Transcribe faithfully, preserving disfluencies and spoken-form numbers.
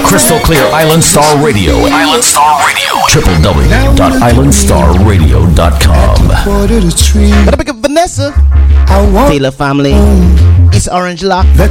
Crystal clear Island Star Radio. Island Star Radio. w w w dot island star radio dot com. Gotta pick up Vanessa. Taylor family. East Orange Lock.